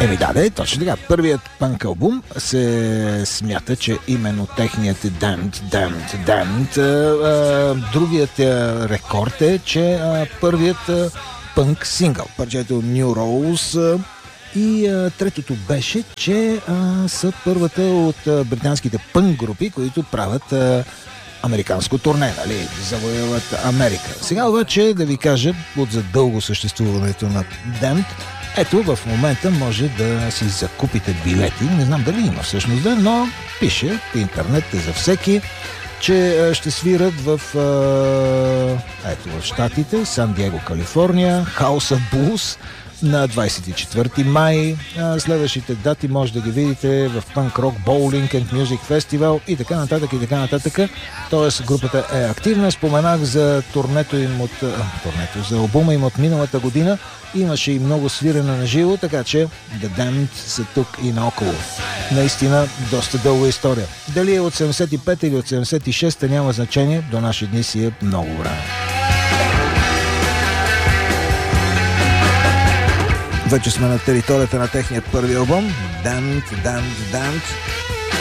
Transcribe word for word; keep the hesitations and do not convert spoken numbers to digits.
Еми да, да, точно така. Първият пънк албум се смята, че именно техният е Damned, Damned, Damned. Другият рекорд е, че първият пънк сингъл, парчето New Rose. И а, третото беше, че а, са първата от а, британските пънк групи, които правят а, американско турне, нали, завоюват Америка. Сега обаче да ви кажа, от за дълго съществуването на Damned, ето в момента може да си закупите билети, не знам дали има всъщност, да, но пише в интернет е за всеки, че ще свират в, ето, в щатите, Сан Диего, Калифорния, House of Blues на двадесет и четвърти май. Следващите дати може да ги видите в Punk Rock Bowling and Music Festival и така нататък и така нататък. Тоест групата е активна. Споменах за турнето им от турнето, за албума им от миналата година. Имаше и много свирене на живо, така че The Damned са тук и наоколо. Наистина доста дълга история. Дали е от седемдесет и пета или от седемдесет и шеста няма значение, до наши дни си е много време. Вече сме на територията на техният първи албум Damned, Damned, Damned.